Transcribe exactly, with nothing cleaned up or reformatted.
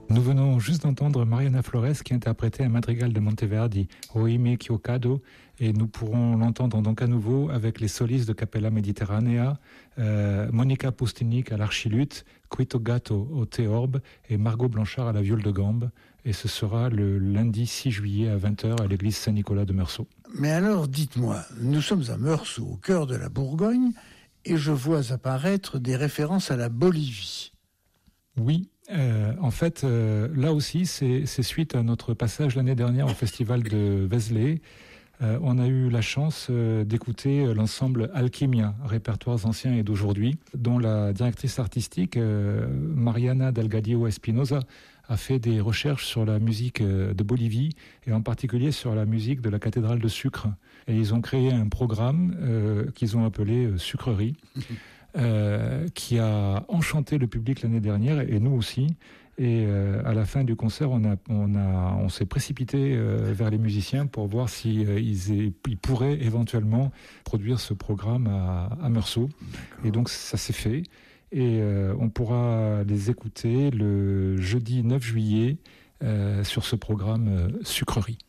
Nous venons juste d'entendre Mariana Flores qui interprétait un madrigal de Monteverdi, Oime Chiocado, et nous pourrons l'entendre donc à nouveau avec les solistes de Capella Mediterranea, euh, Monica Pustinic à l'archiluth, Quito Gatto au théorbe et Margot Blanchard à la viole de gambe. Et ce sera le lundi six juillet à vingt heures à l'église Saint-Nicolas de Meursault. Mais alors, dites-moi, nous sommes à Meursault, au cœur de la Bourgogne, et je vois apparaître des références à la Bolivie. Oui. Euh, en fait, euh, là aussi, c'est, c'est suite à notre passage l'année dernière au festival de Vézelay. Euh, on a eu la chance euh, d'écouter l'ensemble Alchimia, répertoires anciens et d'aujourd'hui, dont la directrice artistique, euh, Mariana Delgadillo Espinosa, a fait des recherches sur la musique euh, de Bolivie, et en particulier sur la musique de la cathédrale de Sucre. Et ils ont créé un programme euh, qu'ils ont appelé euh, Sucrerie. Euh, qui a enchanté le public l'année dernière et nous aussi. Et euh, à la fin du concert, on, a, on, a, on s'est précipité euh, vers les musiciens pour voir si euh, ils, aient, ils pourraient éventuellement produire ce programme à, à Meursault. D'accord. Et donc ça s'est fait. Et euh, on pourra les écouter le jeudi neuf juillet euh, sur ce programme euh, Sucrerie.